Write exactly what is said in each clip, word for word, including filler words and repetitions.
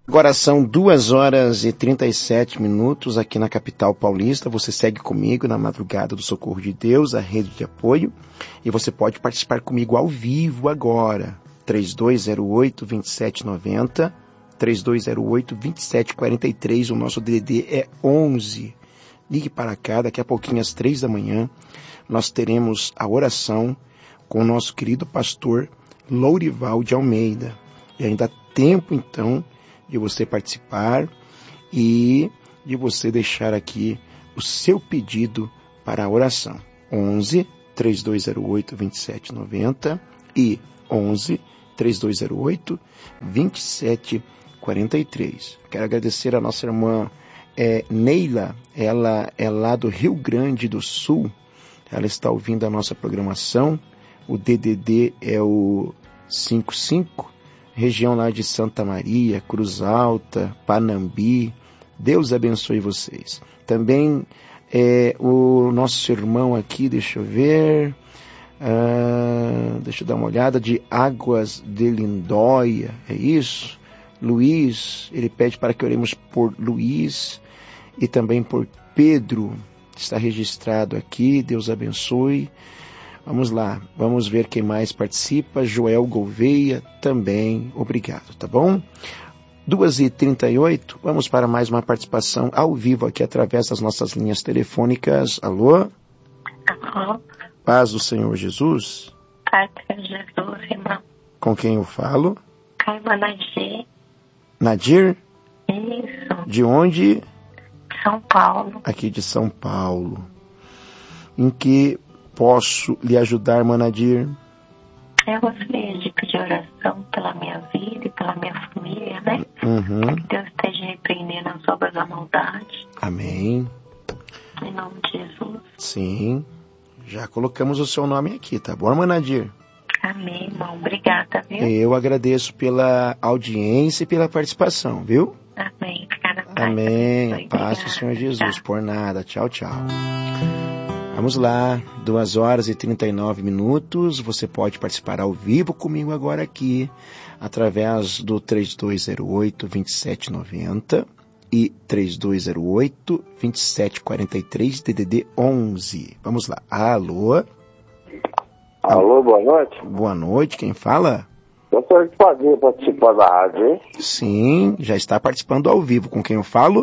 Agora são duas horas e trinta e sete minutos aqui na capital paulista. Você segue comigo na Madrugada do Socorro de Deus, a rede de apoio. E você pode participar comigo ao vivo agora. três dois zero oito, dois sete nove zero, três dois zero oito, dois sete quatro três. O nosso D D D é onze. Ligue para cá, daqui a pouquinho às três da manhã. Nós teremos a oração com o nosso querido pastor Lourival de Almeida. E ainda há tempo, então, de você participar e de você deixar aqui o seu pedido para a oração. onze, três dois zero oito, dois sete nove zero e onze, três dois zero oito, dois sete quatro três. Quero agradecer a nossa irmã é, Neila, ela é lá do Rio Grande do Sul, ela está ouvindo a nossa programação, o D D D é o cinquenta e cinco, região lá de Santa Maria, Cruz Alta, Panambi. Deus abençoe vocês. Também é, o nosso irmão aqui, deixa eu ver, uh, deixa eu dar uma olhada, de Águas de Lindóia, é isso? Luiz, ele pede para que oremos por Luiz e também por Pedro, está registrado aqui, Deus abençoe. Vamos lá, vamos ver quem mais participa. Joel Gouveia também, obrigado, tá bom? duas e trinta e oito, vamos para mais uma participação ao vivo aqui através das nossas linhas telefônicas. Alô? Alô? Paz do Senhor Jesus? Paz do Senhor Jesus, irmão. Com quem eu falo? Caiba Nadir. Nadir? Isso. De onde? São Paulo. Aqui de São Paulo. Em que posso lhe ajudar, irmã Nadir? Eu gostaria de pedir oração pela minha vida e pela minha família, né? Uhum. Para que Deus esteja repreendendo as obras da maldade. Amém. Em nome de Jesus. Sim. Já colocamos o seu nome aqui, tá bom, irmã Nadir? Amém, irmão. Obrigada, viu? Eu agradeço pela audiência e pela participação, viu? Amém. Fica na paz. Amém. Paz do Senhor Jesus. Tchau. Por nada. Tchau, tchau. Vamos lá, duas horas e trinta e nove minutos, você pode participar ao vivo comigo agora aqui, através do três dois zero oito, dois sete nove zero e três dois zero oito, dois sete quatro três, D D D onze. Vamos lá, alô? Alô, boa noite. Boa noite, quem fala? Eu sou que pode participar da rádio, hein? Sim, já está participando ao vivo, com quem eu falo?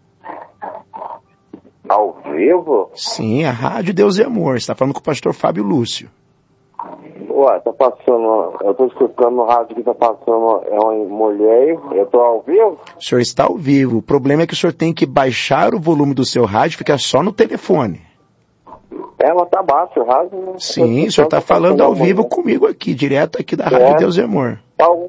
Ao vivo? Sim, a Rádio Deus e Amor. Está falando com o pastor Fábio Lúcio. Ué, tá passando... Eu tô escutando no rádio que tá passando... É uma mulher aí. Eu tô ao vivo? O senhor está ao vivo. O problema é que o senhor tem que baixar o volume do seu rádio e ficar só no telefone. Ela tá baixo, o rádio... Né? Sim, o senhor está falando ao vivo comigo aqui, direto aqui da Rádio É. Deus e Amor.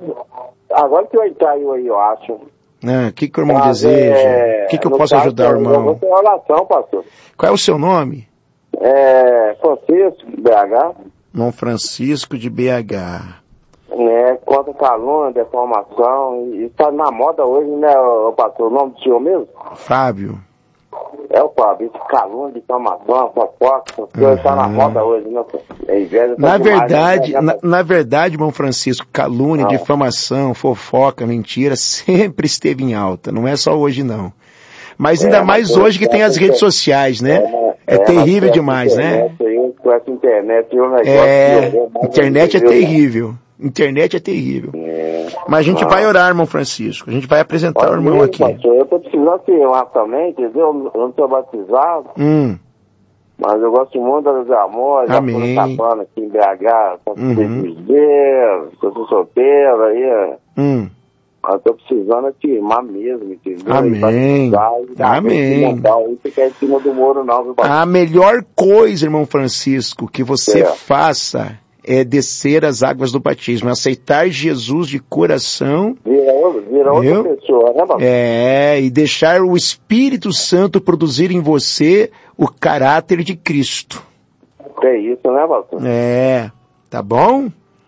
Agora que eu entrei aí, eu acho. Ah, o que, que o irmão Mas, deseja? é, O que, que eu no posso caso, ajudar, Eu irmão? vou ter oração, pastor. Qual é o seu nome? É... Francisco, B H. Irmão Francisco de B H. É, contra calúnia, deformação. E está na moda hoje, né, o pastor? O nome do senhor mesmo? Fábio. É o Fábio, esse calúnia, difamação, fofoca, essas coisas, está na moda hoje, né? É inveja, tá Na demais, verdade, né? na, na verdade, irmão Francisco, calúnia, Ah. difamação, fofoca, mentira, sempre esteve em alta. Não é só hoje, não. Mas É, ainda mas mais eu- hoje que tem as eu- redes sociais, né? É, É, mas terrível com demais, essa né? internet aí, Com essa internet, o negócio É, piorou mais internet é ainda, viu? terrível. Internet é terrível. É. Mas a gente Ah. vai orar, irmão Francisco. A gente vai apresentar o Olha, irmão aqui. pastor, eu tô precisando se lá também, entendeu? Eu não sou batizado, Hum, mas eu gosto muito da Deus e Amor, já Amém. fui tapando aqui em B H, tô Uhum. solteiro, sou solteiro aí, é. hum. Mas eu tô precisando é firmar mesmo, entendeu? Amém. E batizar, e dar Amém. esse Natal aí, ficar em cima do muro não, viu, pastor? A melhor coisa, irmão Francisco, que você É. faça é descer as águas do batismo, é aceitar Jesus de coração, Vira, outra- vira outra Viu? pessoa, né, pastor? é, e deixar o Espírito Santo produzir em você o caráter de Cristo. É isso, né, pastor? É, tá bom?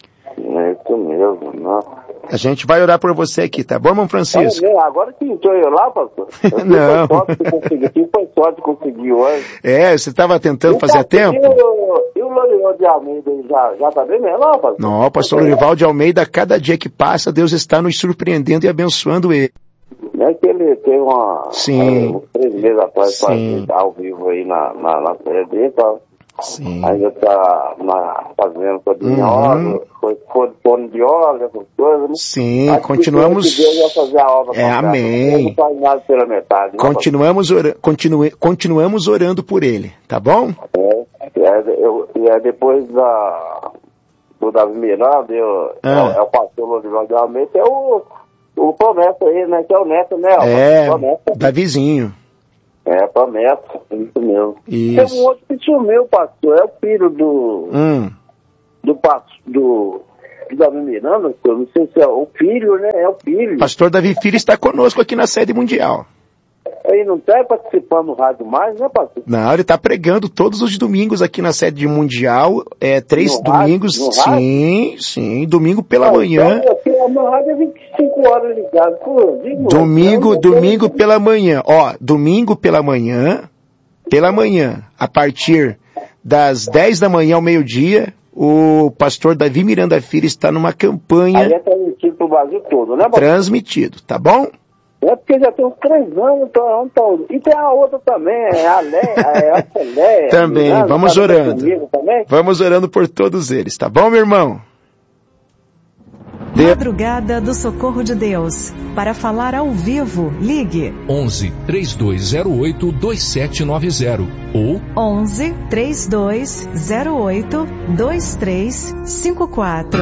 É isso mesmo, né? A gente vai orar por você aqui, tá bom, irmão Francisco? É, agora que entrou eu lá, pastor. Eu Não. Foi sorte que consegui, que foi sorte que consegui hoje. É, você estava tentando fazer E tempo? o, e o Lorival de Almeida aí já, já tá bem melhor, pastor? Não, pastor Lorival de Almeida, cada dia que passa, Deus está nos surpreendendo e abençoando ele. É que ele teve uma... Sim. Uns três meses atrás, Sim. ao vivo aí na, na, na série dele, tá? Sim. Ainda tá na, fazendo toda em Uhum. óleo, foi foi torno de óleo, essas coisas, né? Sim, Acho que continuamos... Deus vai fazer a obra É, completa. amém. Não faz nada pela metade, não, Continuamos, ora... Continue... Continuamos orando por ele, tá bom? É, é, eu, é depois da, do Davi Miranda, eu, Ah. é, é o pastor Lodival de Almeida, é o, o Promessa aí, né? Que é o neto, né? É, Promessa. Davizinho. É, Promessa, isso mesmo. Isso. Tem um outro que sumiu, pastor, é o filho do, Hum. do pastor, do, do Davi Miranda, eu não sei se é o filho, né? É o filho. Pastor Davi Filho está conosco aqui na sede mundial. Ele não está participando do rádio mais, né, pastor? Não, ele está pregando todos os domingos aqui na sede mundial. É, três No domingos. rádio? No sim, sim. Domingo pela Ah, manhã. Então, aqui, o meu rádio é vinte e cinco horas ligado. Pô, digo, Domingo, eu não domingo tenho- pela manhã. Ó, domingo pela manhã. Pela manhã. A partir das dez da manhã ao meio-dia, o pastor Davi Miranda Filho está numa Aí campanha é transmitido pro Brasil todo, né, pastor? transmitido, tá bom? É porque já tem uns três anos, então, então, e tem a outra também, é a Lé, a Celé. Também, vamos orando. Comigo também. Vamos orando por todos eles, tá bom, meu irmão? De- Madrugada do Socorro de Deus. Para falar ao vivo, ligue onze, três dois zero oito, dois sete nove zero ou onze, três dois zero oito, dois três cinco quatro.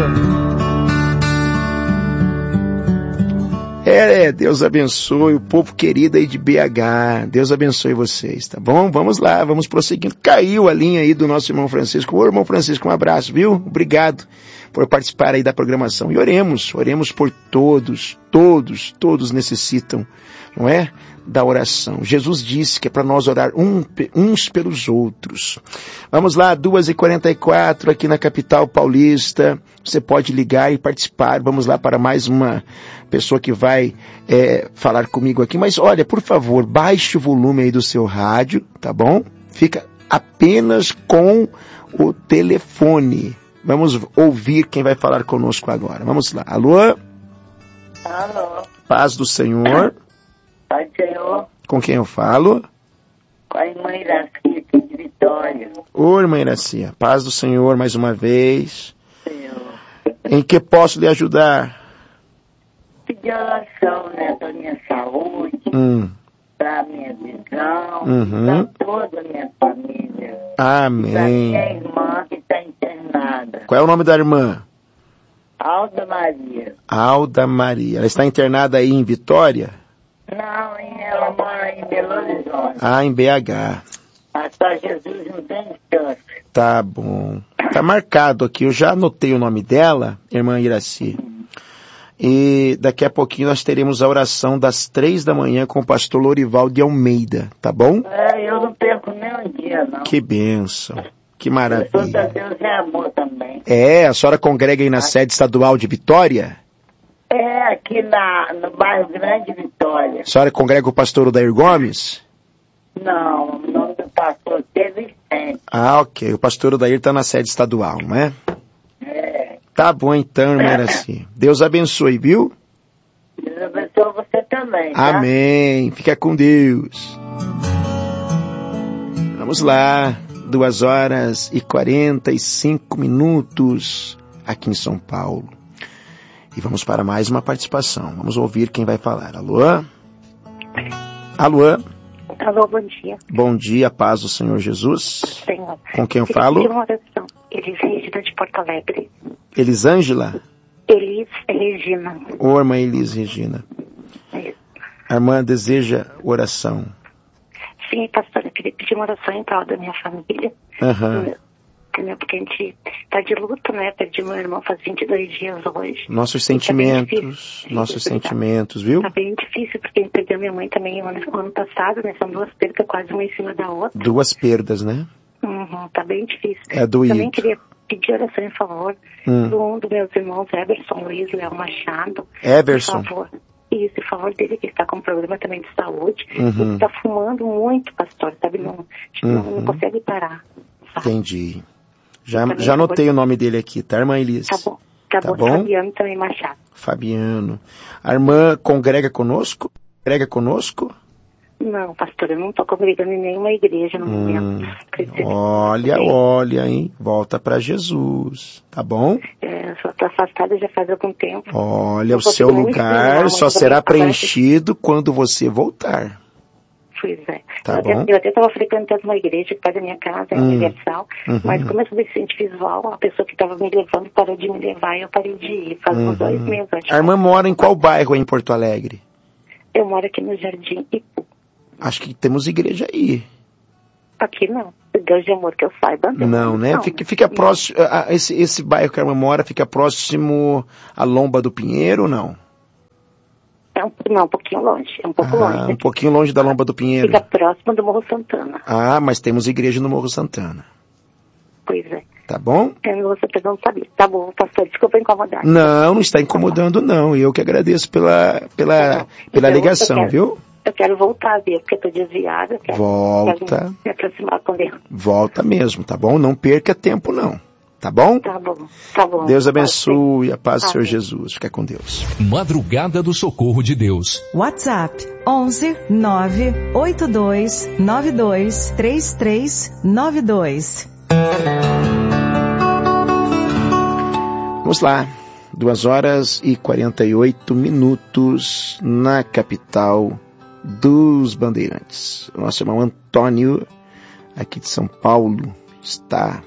É, Deus abençoe o povo querido aí de B H. Deus abençoe vocês, tá bom? Vamos lá, vamos prosseguindo. Caiu a linha aí do nosso irmão Francisco. Ô, irmão Francisco, um abraço, viu? Obrigado por participar aí da programação. E oremos, oremos por todos, todos, todos necessitam, não é? Da oração. Jesus disse que é para nós orar um, uns pelos outros. Vamos lá, duas e quarenta e quatro aqui na capital paulista. Você pode ligar e participar. Vamos lá para mais uma pessoa que vai é, falar comigo aqui. Mas olha, por favor, baixe o volume aí do seu rádio, tá bom? Fica apenas com o telefone. Vamos ouvir quem vai falar conosco agora. Vamos lá. Alô? Alô, Paz do Senhor. Pai do Senhor, Com quem eu falo? com a irmã Iraci de Vitória. Ô, irmã Iracia, paz do Senhor mais uma vez. Senhor, Em que posso lhe ajudar? pedir oração, né, da minha saúde, Hum, da minha visão, Uhum. da toda a minha família, da amém. minha irmã que está internada, Qual é o nome da irmã? Alda Maria. Alda Maria. Ela está internada aí em Vitória? Não, hein, ela mora em Belo Horizonte. Ah, em B H. Mas só Jesus não tem distância. Tá bom. Tá marcado aqui. Eu já anotei o nome dela, irmã Iraci. E daqui a pouquinho nós teremos a oração das três da manhã com o pastor Lorival de Almeida, tá bom? É, eu não perco nem um dia, não. Que bênção. Que Eu sou da maravilha. Deus é amor também. É, a senhora congrega aí na sede estadual de Vitória? É, aqui na, no bairro Grande Vitória. A senhora congrega o pastor Odair Gomes? Não, o nome do pastor teve Vicente. Ah, ok. O pastor Odair está na sede estadual, não é? É, Tá bom então, irmã Iraci. Deus abençoe, viu? Deus abençoe você também, tá? Amém. Fica com Deus. Vamos lá. Duas horas e quarenta e cinco minutos aqui em São Paulo. E vamos para mais uma participação. Vamos ouvir quem vai falar. Alô? Alô? Alô, bom dia. Bom dia, paz do Senhor Jesus. Senhor. Com quem eu Queria falo? pedir uma oração. Elis Regina de Porto Alegre. Elisângela? Elis Regina. Ô, irmã Elis Regina. É. A irmã deseja oração. Sim, pastora, eu queria pedir uma oração em prol da minha família. Aham. Entendeu? Porque a gente tá de luto, né? Perdi meu irmão faz vinte e dois dias hoje. Nossos E tá bem sentimentos, difícil. nossos Isso, tá. sentimentos, viu? Tá bem difícil, porque a gente perdeu minha mãe também no ano, ano passado, né? São duas perdas quase uma em cima da outra. Duas perdas, né? Uhum, tá bem difícil. É doído. Também queria pedir oração em favor Hum. de um dos meus irmãos, Everson Luiz Léo Machado. Everson. Por favor. Isso, em favor dele, que está com problema também de saúde. Uhum. Ele está fumando muito, pastor, sabe? Não, tipo, não, não Uhum. consegue parar. Sabe? Entendi. Já, Também já favor. anotei o nome dele aqui, tá, irmã Elis? Tá bom. Tá, Tá bom. bom? Fabiano também Machado. Fabiano. A irmã congrega conosco? Prega conosco? Não, pastor, eu não estou congregando em nenhuma igreja no Hum, momento. olha, olha, hein? Volta para Jesus, tá bom? É, só estou afastada já faz algum tempo. Olha, Não o seu lugar só será preenchido quando você voltar. Pois é. Tá eu, bom. até, eu até estava frequentando uma igreja que perto da minha casa, é Hum. universal, Uhum. mas como eu sou deficiente visual, a pessoa que estava me levando parou de me levar e eu parei de ir. Faz uns Uhum. dois meses. Acho. A irmã mora em qual bairro em Porto Alegre? Eu moro aqui no Jardim Ipu. Acho que temos igreja aí. Aqui não. Deus de amor que eu saiba. Não, né? Não. Fica, fica próximo, a- a- esse, esse bairro que a irmã mora fica próximo à Lomba do Pinheiro ou não? É um, não, um pouquinho longe. É um pouco Ah, longe. um pouquinho longe da Lomba do Pinheiro. Fica próximo do Morro Santana. Ah, mas temos igreja no Morro Santana. Pois é. Tá bom? Eu não vou saber, não sabia. Tá bom, pastor, desculpa incomodar. Não, não está incomodando não. Eu que agradeço pela, pela, pela Eu- ligação, eu quero- viu? Eu quero voltar a ver, porque eu tô desviada. Eu quero, Volta. quero me aproximar com Deus. Volta mesmo, tá bom? Não perca tempo não. Tá bom? Tá bom, tá bom. Deus abençoe, a paz do Senhor Amém. Jesus. Fica com Deus. Madrugada do Socorro de Deus. WhatsApp onze nove oito dois nove dois três três nove dois. Vamos lá. Duas horas e quarenta e oito minutos na capital dos Bandeirantes. O nosso irmão Antônio, aqui de São Paulo, está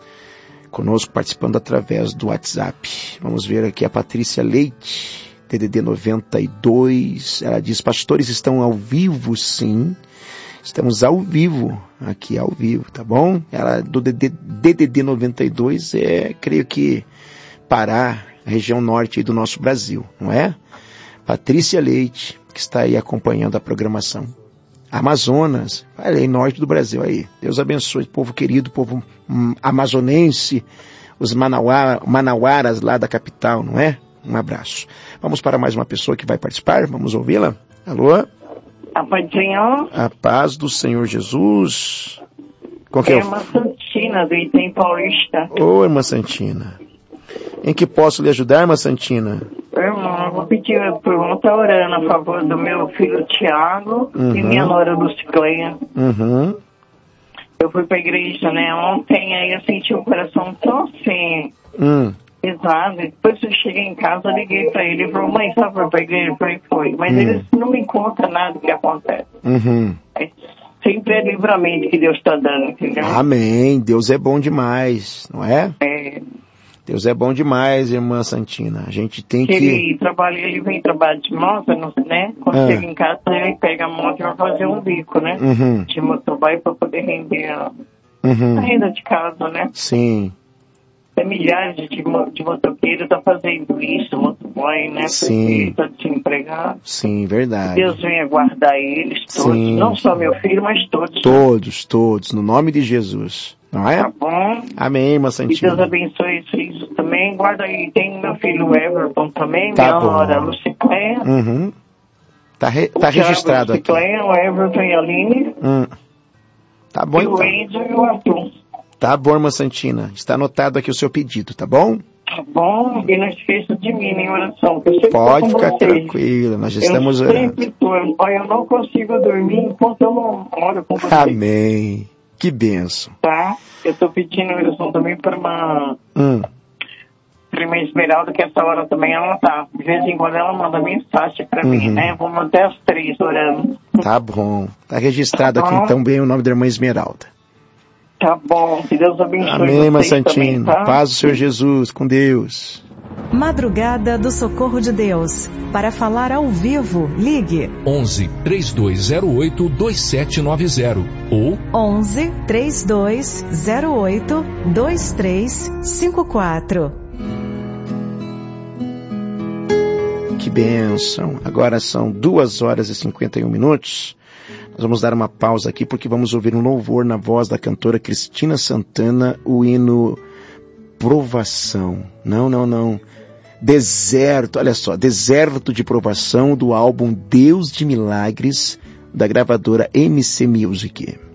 conosco participando através do WhatsApp. Vamos ver aqui a Patrícia Leite, D D D noventa e dois. Ela diz: pastores estão ao vivo, sim. Estamos ao vivo, aqui ao vivo, tá bom? Ela do D D D noventa e dois é, creio que, Pará, região norte aí do nosso Brasil, não é? Patrícia Leite, que está aí acompanhando a programação. Amazonas, olha aí, norte do Brasil aí. Deus abençoe, povo querido, povo hum, amazonense, os manauá, manauaras lá da capital, não é? Um abraço. Vamos para mais uma pessoa que vai participar, vamos ouvi-la? Alô? A paz do Senhor. A paz do Senhor Jesus. Com quem É eu... uma Santina do Item Paulista. Ô, irmã Santina. Em que posso lhe ajudar, irmã Santina? Irmão, eu vou pedir por um tá orando a favor do meu filho Tiago Uhum. e minha nora Lucicleia. Uhum. Eu fui pra igreja, né, ontem, aí eu senti o coração tão assim, Hum. pesado. Depois eu cheguei em casa, liguei pra ele e falou: mãe, sabe foi pra igreja? Eu falei: foi. Mas Hum. eles não me contam nada do que acontece. Uhum. É sempre é livramento que Deus tá dando, entendeu? Amém. Deus é bom demais, não é? É, Deus é bom demais, irmã Santina. A gente tem que que... ele trabalha, ele vem trabalhar de moto, não- né? Quando Ah. chega em casa, ele pega a moto e vai fazer um bico, né? Uhum. De motoboy para poder render a, a Uhum. renda de casa, né? Sim, Tem milhares de, mo- de motoqueiros tá fazendo isso, motoboy, né? Sim. Porque tá desempregado. sim, verdade. Deus venha guardar eles todos, Sim. não só meu filho, mas todos. Todos, todos, no nome de Jesus, não é? Tá bom? Amém, irmã E Deus Santina. abençoe isso também. Guarda aí, tem meu filho Everton também, Tá minha bom. nora Lucicleia. Uhum. Tá, re- O tá Thiago registrado aqui. Lucicleia, o Everton e a Aline. Hum. Tá bom, E o então. Enzo e o Arthur. Tá bom, irmã Santina. Está anotado aqui o seu pedido, tá bom? Tá bom? E não esqueça de mim em oração, que eu sempre Pode tô com ficar vocês. tranquila, nós Eu estamos orando. sempre tô. Olha, eu não consigo dormir enquanto eu não oro com vocês. Amém. Que benção. Tá? Eu tô pedindo oração também para uma Hum. prima Esmeralda, que essa hora também ela tá. De vez em quando ela manda mensagem pra mim, Uhum. né? Vamos até as três orando. Tá bom. Tá registrado Tá aqui bom. então bem o nome da irmã Esmeralda. Tá bom, que Deus abençoe Amém, irmã vocês também, Santina. tá? Paz do Senhor Jesus. Com Deus. Madrugada do Socorro de Deus. Para falar ao vivo, ligue onze, três dois zero oito, dois sete nove zero ou onze, três dois zero oito, dois três cinco quatro. Que bênção. Agora são duas horas e cinquenta e um minutos. Nós vamos dar uma pausa aqui porque vamos ouvir um louvor na voz da cantora Cristina Santana, o hino Provação. Não, não, não. Deserto, olha só, Deserto de Provação do álbum Deus de Milagres, da gravadora M C Music.